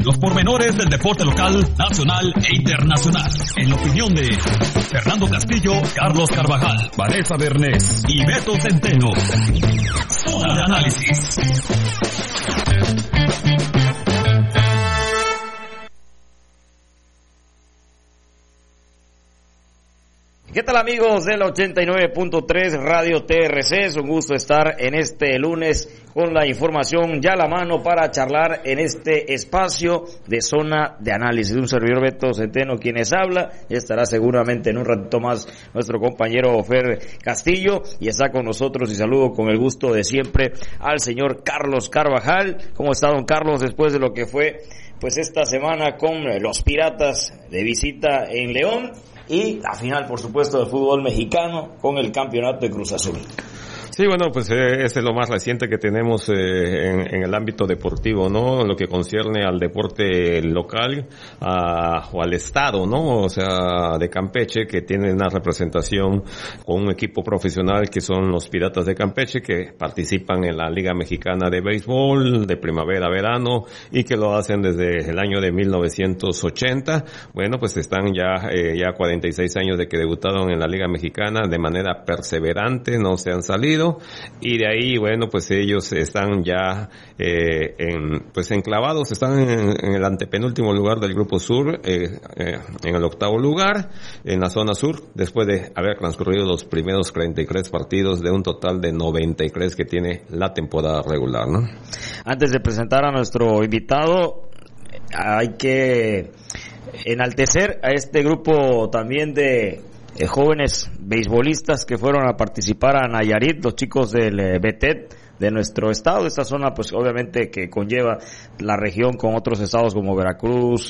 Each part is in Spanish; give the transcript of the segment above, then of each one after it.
Los pormenores del deporte local, nacional e internacional. En la opinión de Fernando Castillo, Carlos Carvajal, Vanessa Bernés y Beto Centeno. Zona de Análisis. ¿Qué tal, amigos del 89.3 Radio TRC? Es un gusto estar en este lunes con la información ya a la mano para charlar en este espacio de Zona de Análisis. Un servidor, Beto Centeno, quienes habla, y estará seguramente en un ratito más nuestro compañero Fer Castillo, y está con nosotros, y saludo con el gusto de siempre al señor Carlos Carvajal. ¿Cómo está, don Carlos, después de lo que fue pues esta semana con los Piratas de visita en León? Y la final, por supuesto, del fútbol mexicano con el campeonato de Cruz Azul. Sí, bueno, pues ese es lo más reciente que tenemos en el ámbito deportivo, ¿no? Lo que concierne al deporte local o al estado, ¿no? O sea, de Campeche, que tiene una representación con un equipo profesional que son los Piratas de Campeche, que participan en la Liga Mexicana de Béisbol de primavera a verano y que lo hacen desde el año de 1980. Bueno, pues están ya 46 años de que debutaron en la Liga Mexicana de manera perseverante, no se han salido. Y de ahí, bueno, pues ellos están ya enclavados, están en el antepenúltimo lugar del Grupo Sur, en el octavo lugar, en la zona sur, después de haber transcurrido los primeros 33 partidos de un total de 93 que tiene la temporada regular, ¿no? Antes de presentar a nuestro invitado, hay que enaltecer a este grupo también de jóvenes beisbolistas que fueron a participar a Nayarit, los chicos del BETET de nuestro estado. Esta zona, pues obviamente que conlleva la región con otros estados como Veracruz,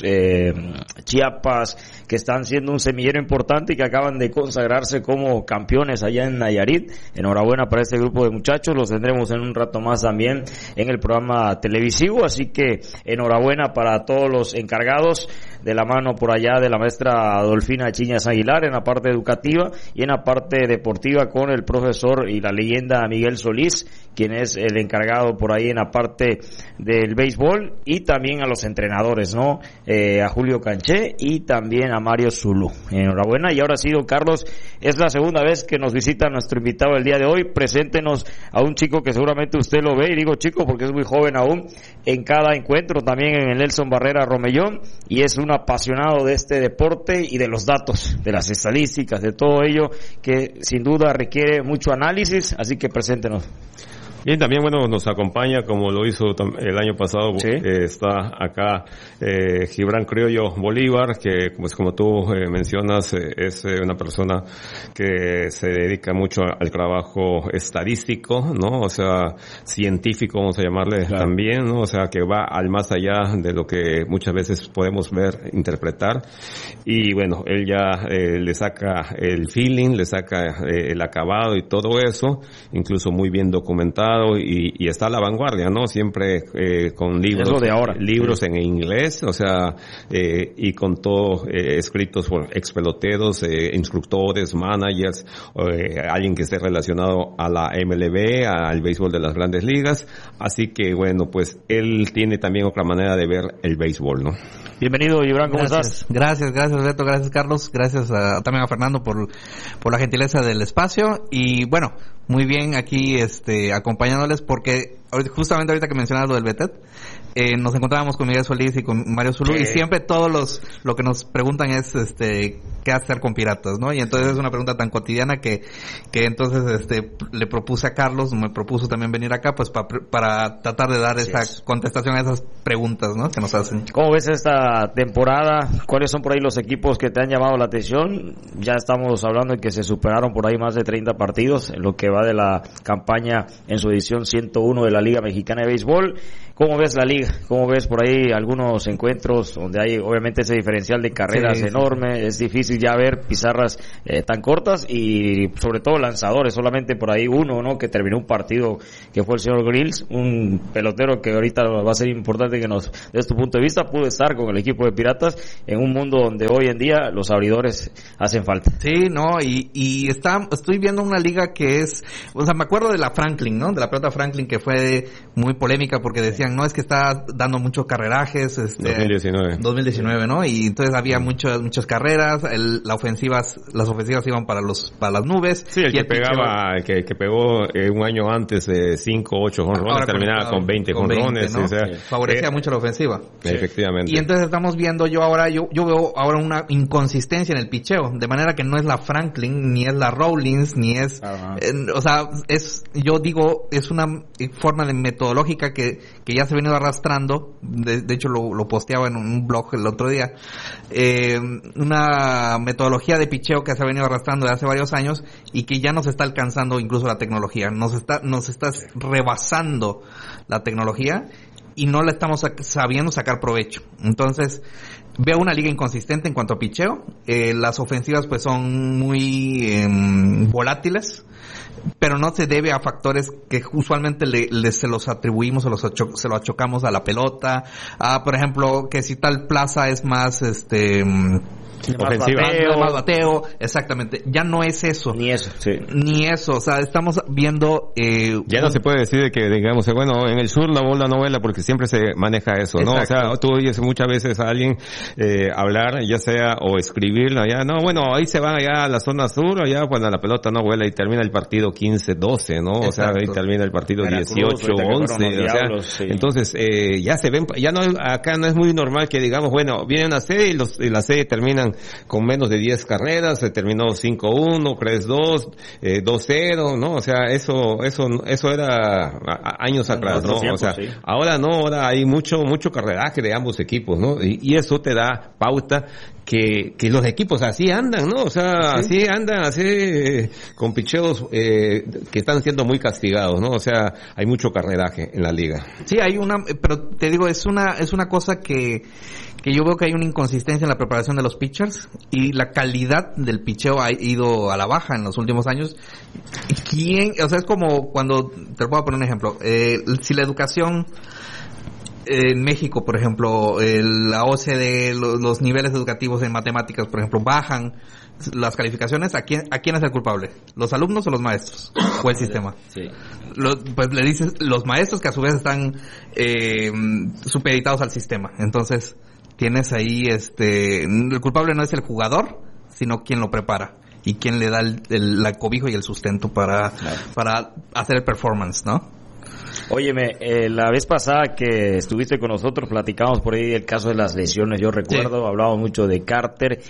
Chiapas, que están siendo un semillero importante y que acaban de consagrarse como campeones allá en Nayarit. Enhorabuena para este grupo de muchachos, los tendremos en un rato más también en el programa televisivo, así que enhorabuena para todos los encargados, de la mano por allá de la maestra Adolfina Chiñas Aguilar en la parte educativa y en la parte deportiva con el profesor y la leyenda Miguel Solís, quien es el encargado por ahí en la parte del béisbol, y también a los entrenadores, ¿no? A Julio Canché y también a Mario Zulu. Enhorabuena. Y ahora sí, don Carlos, es la segunda vez que nos visita nuestro invitado el día de hoy. Preséntenos a un chico que seguramente usted lo ve, y digo chico porque es muy joven aún, en cada encuentro, también en el Nelson Barrera Romellón, y es un apasionado de este deporte y de los datos, de las estadísticas, de todo ello, que sin duda requiere mucho análisis, así que preséntenos. Bien, también, bueno, nos acompaña, como lo hizo el año pasado, ¿sí? Está acá Gibran Criollo Bolívar, que pues como tú mencionas, es una persona que se dedica mucho al trabajo estadístico, ¿no? O sea, científico, vamos a llamarle, claro, también, ¿no? O sea, que va al más allá de lo que muchas veces podemos ver, interpretar. Y bueno, él ya le saca el feeling, le saca el acabado y todo eso, incluso muy bien documentado. Y está a la vanguardia, ¿no? Siempre con libros de ahora, libros en inglés, o sea, y con todo escritos por expeloteros, instructores, managers, alguien que esté relacionado a la MLB, al béisbol de las grandes ligas. Así que, bueno, pues él tiene también otra manera de ver el béisbol, ¿no? Bienvenido, Gibran, ¿cómo estás? Gracias, Beto, gracias, Carlos, gracias también a Fernando por la gentileza del espacio. Y bueno, muy bien aquí acompañándoles, porque justamente ahorita que mencionabas lo del BETET, nos encontrábamos con Miguel Solís y con Mario Zulu, y siempre lo que nos preguntan es qué hacer con Piratas, ¿no? Y entonces es una pregunta tan cotidiana que entonces le propuse a Carlos, me propuso también venir acá pues para tratar de dar esa contestación a esas preguntas, ¿no?, que nos hacen. ¿Cómo ves esta temporada? ¿Cuáles son por ahí los equipos que te han llamado la atención? Ya estamos hablando de que se superaron por ahí más de 30 partidos en lo que va de la campaña en su edición 101 de la Liga Mexicana de Béisbol. ¿Cómo ves la liga? ¿Cómo ves por ahí algunos encuentros donde hay obviamente ese diferencial de carreras enorme? Es difícil ya ver pizarras tan cortas y sobre todo lanzadores, solamente por ahí uno, ¿no?, que terminó un partido, que fue el señor Grills, un pelotero que ahorita va a ser importante que nos, desde tu punto de vista, pudo estar con el equipo de Piratas en un mundo donde hoy en día los abridores hacen falta. Sí, no, y estoy viendo una liga que es, o sea, me acuerdo de la Franklin, ¿no?, de la pelota Franklin, que fue muy polémica porque decían decían, no, es que está dando muchos carrerajes, 2019, ¿no? Y entonces había muchas carreras, las ofensivas iban para las nubes. Sí, el que pegó un año antes 5, 8 jonrones, terminaba con 20 jonrones, ¿no? O sea, favorecía mucho la ofensiva. Efectivamente. Y entonces estamos viendo yo veo ahora una inconsistencia en el picheo, de manera que no es la Franklin, ni es la Rawlins, ni es, o sea, es una forma de metodológica que ya se ha venido arrastrando, de hecho lo posteaba en un blog el otro día, una metodología de picheo que se ha venido arrastrando de hace varios años y que ya nos está alcanzando incluso la tecnología, nos está rebasando la tecnología y no la estamos sabiendo sacar provecho. Entonces, veo una liga inconsistente en cuanto a picheo. Las ofensivas pues son muy volátiles, pero no se debe a factores que usualmente se los atribuimos o se lo achocamos a la pelota. Por ejemplo, que si tal plaza es más ofensiva, más bateo, exactamente. Ya no es eso. Ni eso, sí. Ni eso, o sea, estamos viendo... ya no se puede decir que, digamos, bueno, en el sur la bola no vuela porque siempre se maneja eso, ¿no? Exacto. O sea, tú oyes muchas veces a alguien hablar, ya sea, o escribir, allá, no, bueno, ahí se van allá a la zona sur, allá cuando la pelota no vuela y termina el partido 15-12, ¿no? Exacto. O sea, ahí termina el partido 18-11, o sea, sí. Entonces, ya se ven, ya no, acá no es muy normal que digamos, bueno, viene una serie y la serie terminan con menos de 10 carreras, se terminó 5-1, 3-2, 2-0, ¿no? O sea, eso era años atrás, ¿no? O sea, sí. Ahora no, ahora hay mucho carreraje de ambos equipos, ¿no? Y eso te da pauta que los equipos así andan, ¿no? O sea, sí. Así andan, así con picheos que están siendo muy castigados, ¿no? O sea, hay mucho carreraje en la liga. Sí, pero te digo, es una cosa que yo veo que hay una inconsistencia en la preparación de los pitchers y la calidad del picheo ha ido a la baja en los últimos años. O sea, es como cuando, te voy a poner un ejemplo, si la educación en México, por ejemplo, la OCDE, los niveles educativos en matemáticas, por ejemplo, bajan las calificaciones, ¿a quién es el culpable? ¿Los alumnos o los maestros? ¿O el sistema? Sí. Pues le dices los maestros que a su vez están supeditados al sistema. Entonces, tienes ahí el culpable no es el jugador, sino quien lo prepara y quien le da el cobijo y el sustento para hacer el performance, ¿no? Óyeme, la vez pasada que estuviste con nosotros platicamos por ahí el caso de las lesiones, yo recuerdo, hablábamos mucho de Carter.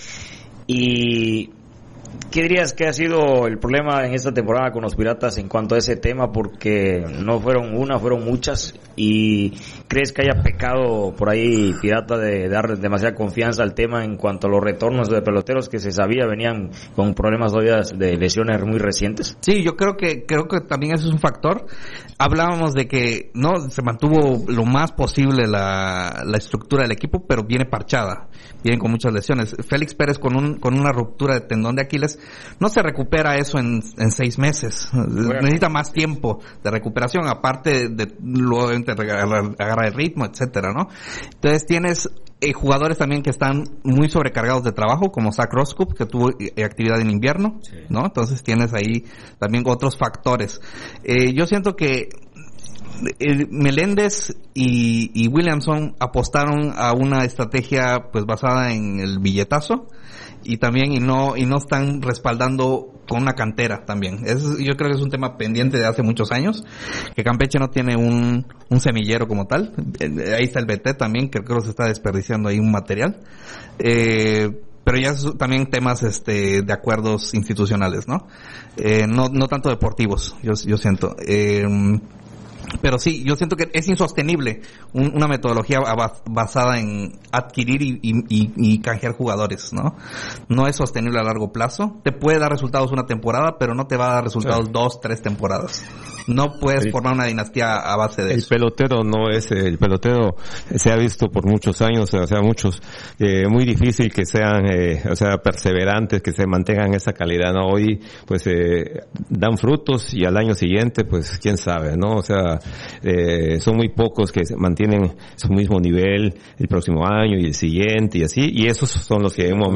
Y ¿qué dirías que ha sido el problema en esta temporada con los Piratas en cuanto a ese tema? Porque no fueron una, fueron muchas. ¿Y crees que haya pecado por ahí Pirata de dar demasiada confianza al tema en cuanto a los retornos de peloteros que se sabía venían con problemas todavía de lesiones muy recientes? Sí, yo creo que también eso es un factor. Hablábamos de que no se mantuvo lo más posible la estructura del equipo, pero viene parchada, vienen con muchas lesiones. Félix Pérez con una ruptura de tendón de Aquiles, no se recupera eso en 6 meses. Bueno. Necesita más tiempo de recuperación, aparte de luego agarrar el ritmo, etcétera, ¿no? Entonces tienes jugadores también que están muy sobrecargados de trabajo, como Zach Roscoe, que tuvo actividad en invierno, sí, ¿no? Entonces tienes ahí también otros factores. Yo siento que Meléndez y Williamson apostaron a una estrategia pues basada en el billetazo y también y no están respaldando con una cantera también. Yo creo que es un tema pendiente de hace muchos años, que Campeche no tiene un semillero como tal. Ahí está el BT también, que creo que se está desperdiciando ahí un material. Pero ya es también temas de acuerdos institucionales, ¿no? No tanto deportivos, yo siento. Pero sí, yo siento que es insostenible una metodología basada en adquirir y canjear jugadores, ¿no? No es sostenible a largo plazo. Te puede dar resultados una temporada, pero no te va a dar resultados 2, 3 temporadas. No puedes formar una dinastía a base de eso. El pelotero se ha visto por muchos años, o sea, muchos, muy difícil que sean, perseverantes, que se mantengan esa calidad, ¿no? Hoy, pues, dan frutos y al año siguiente, pues, quién sabe, ¿no? O sea, son muy pocos que mantienen su mismo nivel el próximo año y el siguiente y así, y esos son los que en un momento